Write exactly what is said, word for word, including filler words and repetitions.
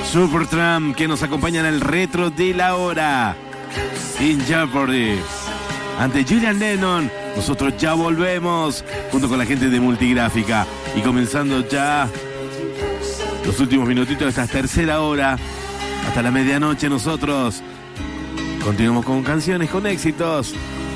Supertramp, que nos acompaña en el retro de la hora. In Jeopardy. Ante Julian Lennon, nosotros ya volvemos junto con la gente de Multigráfica. Y comenzando ya los últimos minutitos de esta tercera hora, hasta la medianoche nosotros continuamos con canciones, con éxitos